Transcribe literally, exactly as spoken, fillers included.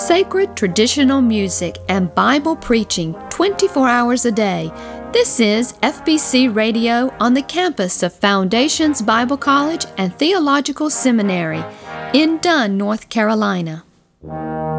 Sacred traditional music and Bible preaching twenty-four hours a day. This is F B C Radio on the campus of Foundations Bible College and Theological Seminary in Dunn, North Carolina.